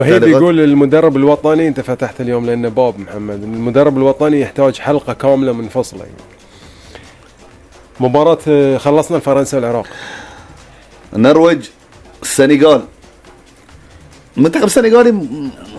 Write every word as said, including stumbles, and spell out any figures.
وهيب يقول المدرب الوطني، انت فتحت اليوم لانه باب محمد، المدرب الوطني يحتاج حلقه كامله منفصله يعني. مباراه خلصنا الفرنسا والعراق. النرويج السنغال، المنتخب السنغالي